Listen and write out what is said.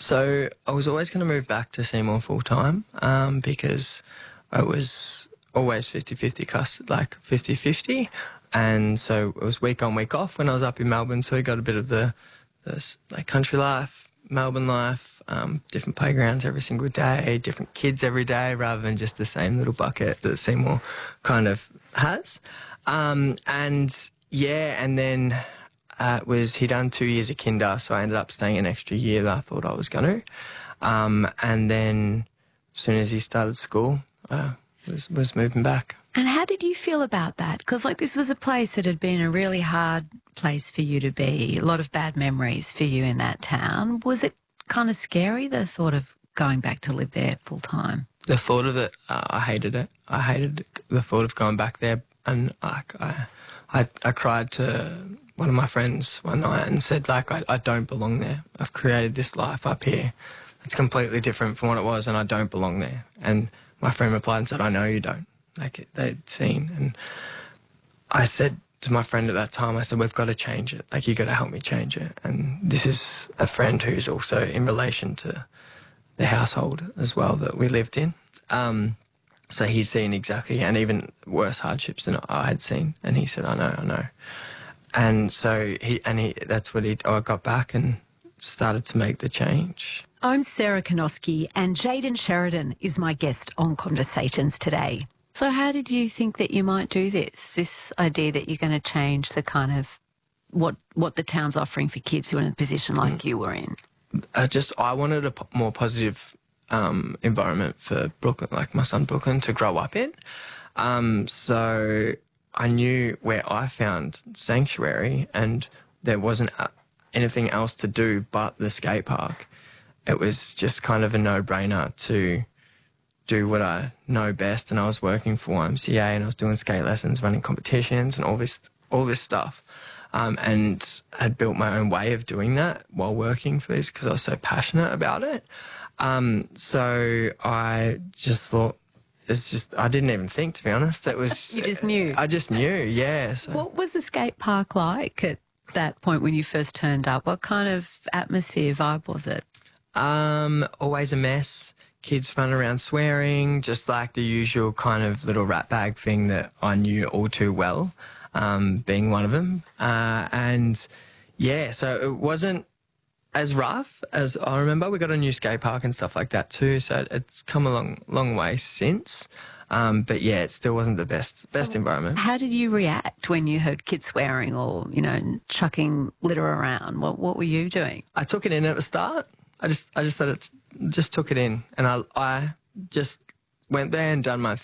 So I was always going to move back to Seymour full time because I was always 50-50, like 50-50. And so it was week on, week off when I was up in Melbourne. So we got a bit of the like country life, Melbourne life, different playgrounds every single day, different kids every day, rather than just the same little bucket that Seymour kind of has. And then he done 2 years of kinder, so I ended up staying an extra year that I thought I was going to. And then as soon as he started school, was moving back. And how did you feel about that? Because, like, this was a place that had been a really hard place for you to be, a lot of bad memories for you in that town. Was it kind of scary, the thought of going back to live there full time? The thought of it, I hated it. I hated the thought of going back there. And I cried to one of my friends one night and said, like, I don't belong there. I've created this life up here. It's completely different from what it was, and I don't belong there. And my friend replied and said, I know you don't. Like, they'd seen. And I said to my friend at that time, I said, we've got to change it. Like, you got to help me change it. And this is a friend who's also in relation to the household as well that we lived in. So he's seen exactly, and even worse hardships than I had seen. And he said, I know. And so I got back and started to make the change. I'm Sarah Konoski, and Jayden Sheridan is my guest on Conversations today. So how did you think that you might do this idea that you're going to change the kind of what the town's offering for kids who are in a position like you were in? I wanted a more positive environment for Brooklyn, like my son Brooklyn, to grow up in. So I knew where I found sanctuary, and there wasn't anything else to do but the skate park. It was just kind of a no-brainer to do what I know best, and I was working for YMCA and I was doing skate lessons, running competitions and all this stuff, and had built my own way of doing that while working for this because I was so passionate about it. So I just thought, I didn't even think, to be honest. It was You just knew. I just knew, yeah. So. What was the skate park like at that point when you first turned up? What kind of atmosphere, vibe was it? Always a mess. Kids running around swearing, just like the usual kind of little rat bag thing that I knew all too well, being one of them. So it wasn't as rough as I remember. We got a new skate park and stuff like that too, so it's come a long way since. But yeah, it still wasn't the best environment. How did you react when you heard kids swearing or, chucking litter around? What were you doing? I took it in at the start. I just took it in, and I just went there and done my thing.